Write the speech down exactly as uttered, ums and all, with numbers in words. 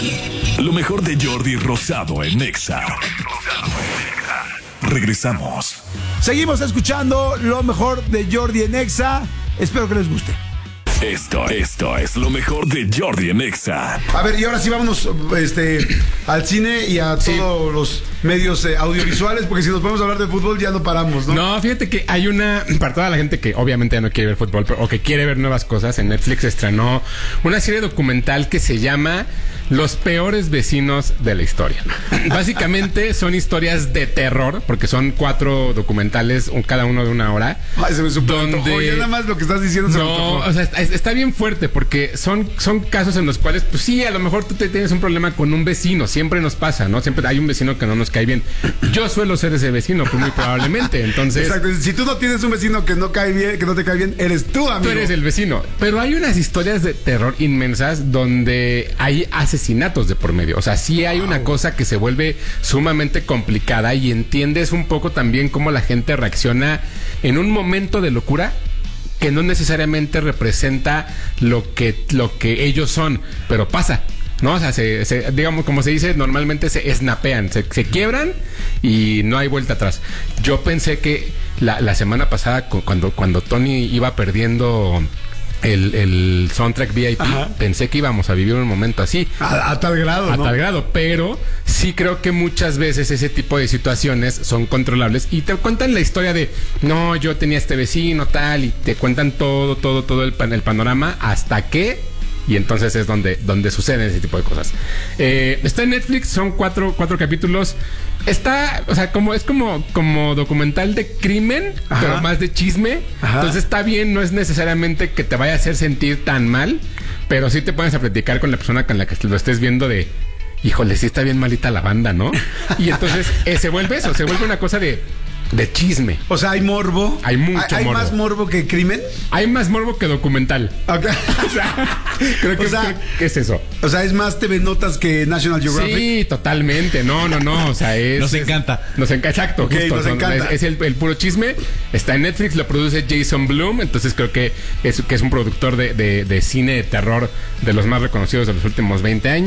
Lo mejor de Jordi Rosado en Exa. Regresamos. Seguimos escuchando lo mejor de Jordi en Exa. Espero que les guste. Esto, esto es lo mejor de Jordi en Exa. A ver, y ahora sí vámonos este, al cine y a Sí. todos los medios eh, audiovisuales, porque si nos podemos hablar de fútbol ya no paramos, ¿no? No, fíjate que hay una, para toda la gente que obviamente ya no quiere ver fútbol, pero, o que quiere ver nuevas cosas, en Netflix estrenó una serie documental que se llama Los peores vecinos de la historia. Básicamente son historias de terror, porque son cuatro documentales, un- cada uno de una hora. Ay, se me super donde- antojó. Ya nada más lo que estás diciendo se me No, antojó. o sea, está, está bien fuerte porque son, son casos en los cuales, pues sí, a lo mejor tú te tienes un problema con un vecino, siempre nos pasa, ¿no? Siempre hay un vecino que no nos cae bien. Yo suelo ser ese vecino, pues muy probablemente, entonces... Exacto. Si tú no tienes un vecino que no cae bien, que no te cae bien, eres tú, amigo. Tú eres el vecino. Pero hay unas historias de terror inmensas donde hay asesinatos de por medio. O sea, sí hay una cosa que se vuelve sumamente complicada y entiendes un poco también cómo la gente reacciona en un momento de locura que no necesariamente representa lo que, lo que ellos son, pero pasa. ¿No? O sea, se, se- digamos, como se dice, normalmente se snapean, se, se quiebran y no hay vuelta atrás. Yo pensé que la, la semana pasada, cu- cuando, cuando Tony iba perdiendo el, el soundtrack V I P, Ajá. pensé que íbamos a vivir un momento así. A, a tal grado, A ¿no? tal grado, pero sí creo que muchas veces ese tipo de situaciones son controlables y te cuentan la historia de, no, yo tenía este vecino, tal, y te cuentan todo, todo, todo el, pan- el panorama hasta que... Y entonces es donde, donde suceden ese tipo de cosas. Eh, está en Netflix, son cuatro, cuatro capítulos. Está, o sea, como es como, como documental de crimen, Ajá. pero más de chisme. Ajá. Entonces está bien, no es necesariamente que te vaya a hacer sentir tan mal, pero sí te pones a platicar con la persona con la que lo estés viendo de, híjole, sí está bien malita la banda, ¿no? Y entonces eh, se vuelve eso, se vuelve una cosa de, de chisme. O sea, hay morbo. Hay mucho ¿Hay morbo. más morbo que crimen? Hay más morbo que documental. Ok. O sea, creo que, O sea, creo que es eso. O sea, es más T V Notas que National Geographic. Sí, totalmente. No, no, no. O sea, es. Nos es- encanta. Nos encanta, exacto. Ok, justo, nos son- encanta. Es, es el, el puro chisme. Está en Netflix, lo produce Jason Blum. Entonces creo que es, que es un productor de, de, de cine de terror de los más reconocidos de los últimos veinte años.